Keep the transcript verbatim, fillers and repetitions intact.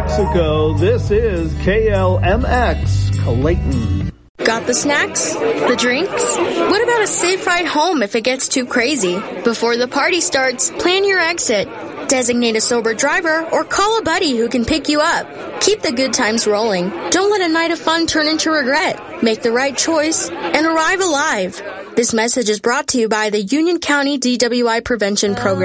Mexico, this is K L M X, Clayton. Got the snacks? The drinks? What about a safe ride home if it gets too crazy? Before the party starts, plan your exit. Designate a sober driver or call a buddy who can pick you up. Keep the good times rolling. Don't let a night of fun turn into regret. Make the right choice and arrive alive. This message is brought to you by the Union County D W I Prevention Program.